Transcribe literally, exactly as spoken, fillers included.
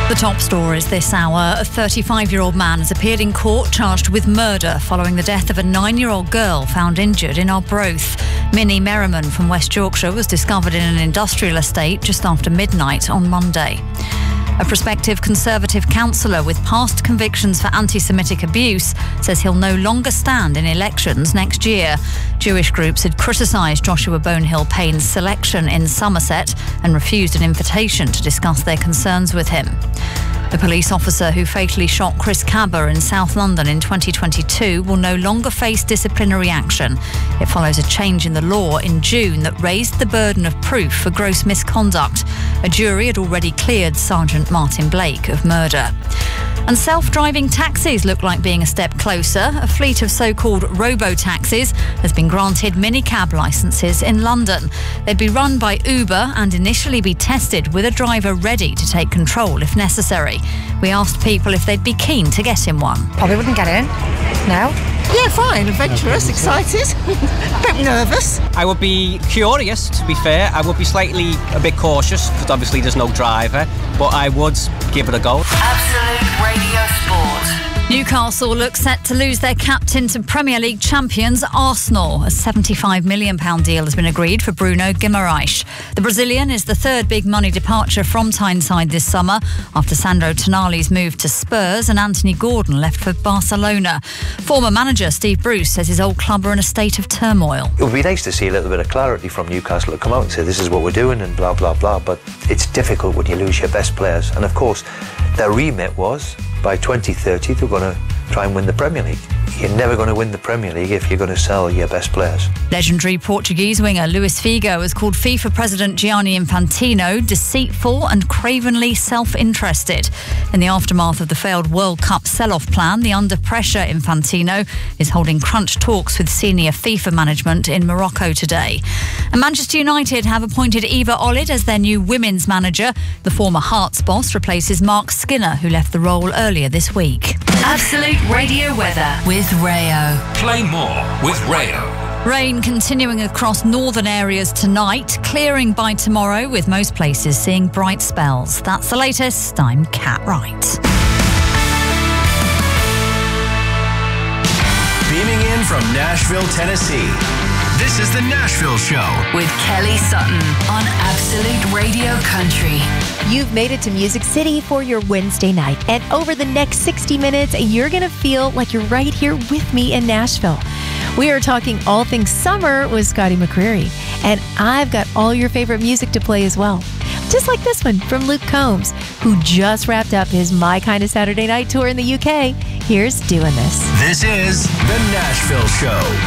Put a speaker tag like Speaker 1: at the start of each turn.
Speaker 1: The top stories this hour. A thirty-five-year-old man has appeared in court charged with murder following the death of a nine-year-old girl found injured in Arbroath. Minnie Merriman from West Yorkshire was discovered in an industrial estate just after midnight on Monday. A prospective Conservative councillor with past convictions for anti-Semitic abuse says he'll no longer stand in elections next year. Jewish groups had criticised Joshua Bonehill-Payne's selection in Somerset and refused an invitation to discuss their concerns with him. The police officer who fatally shot Chris Cabber in South London in twenty twenty-two will no longer face disciplinary action. It follows a change in the law in June that raised the burden of proof for gross misconduct. A jury had already cleared Sergeant Martin Blake of murder. And self-driving taxis look like being a step closer. A fleet of so-called robo-taxis has been granted minicab licences in London. They'd be run by Uber and initially be tested with a driver ready to take control if necessary. We asked people if they'd be keen to get in one.
Speaker 2: Probably wouldn't get in. No? Yeah, fine. Adventurous, excited, a bit nervous.
Speaker 3: I would be curious, to be fair. I would be slightly a bit cautious because obviously there's no driver, but I would give it a go.
Speaker 4: Absolute Radio Sport.
Speaker 1: Newcastle look set to lose their captain to Premier League champions Arsenal. A seventy-five million pounds deal has been agreed for Bruno Guimaraes. The Brazilian is the third big money departure from Tyneside this summer after Sandro Tonali's move to Spurs and Anthony Gordon left for Barcelona. Former manager Steve Bruce says his old club are in a state of turmoil.
Speaker 5: It would be nice to see a little bit of clarity from Newcastle to come out and say this is what we're doing and blah, blah, blah. But it's difficult when you lose your best players. And of course, their remit was by twenty thirty they're going to try and win the Premier League. You're never going to win the Premier League if you're going to sell your best players.
Speaker 1: Legendary Portuguese winger Luis Figo has called FIFA President Gianni Infantino deceitful and cravenly self-interested. In the aftermath of the failed World Cup sell-off plan, the under-pressure Infantino is holding crunch talks with senior FIFA management in Morocco today. And Manchester United have appointed Eva Olid as their new women's manager. The former Hearts boss replaces Mark Skinner, who left the role earlier this week.
Speaker 4: Absolute Radio weather with Rayo.
Speaker 6: Play more with Rayo.
Speaker 1: Rain continuing across northern areas tonight, clearing by tomorrow with most places seeing bright spells. That's the latest. I'm Kat Wright.
Speaker 7: Beaming in from Nashville, Tennessee. This is The Nashville Show
Speaker 4: with Kelly Sutton on Absolute Radio Country.
Speaker 8: You've made it to Music City for your Wednesday night. And over the next sixty minutes, you're going to feel like you're right here with me in Nashville. We are talking all things summer with Scotty McCreery. And I've got all your favorite music to play as well. Just like this one from Luke Combs, who just wrapped up his My Kind of Saturday Night tour in the U K. Here's Doing This.
Speaker 7: This is The Nashville Show